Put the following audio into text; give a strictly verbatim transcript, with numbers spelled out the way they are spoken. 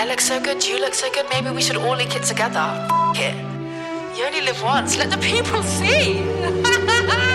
look so good, you look so good, maybe we should all link it together. F it. You only live once, let the people see.